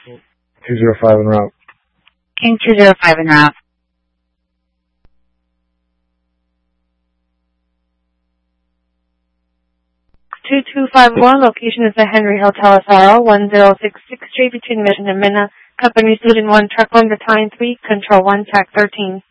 205 en route. King 205 en route. 2251, location is the Henry Hotel SRL, 1066 Street between Mission and Minna. Company Student 1, Truck 1, Battalion 3, Control 1, TAC 13.